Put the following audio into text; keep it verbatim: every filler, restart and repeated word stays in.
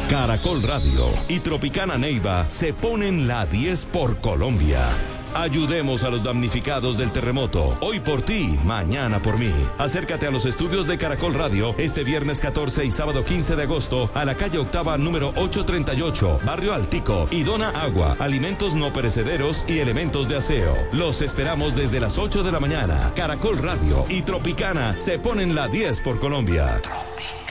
Caracol Radio y Tropicana Neiva se ponen la diez por Colombia. Ayudemos a los damnificados del terremoto. Hoy por ti, mañana por mí. Acércate a los estudios de Caracol Radio este viernes catorce y sábado quince de agosto a la calle Octava número ochocientos treinta y ocho, Barrio Altico, y dona agua, alimentos no perecederos y elementos de aseo. Los esperamos desde las ocho de la mañana. Caracol Radio y Tropicana se ponen la diez por Colombia. Tropicana.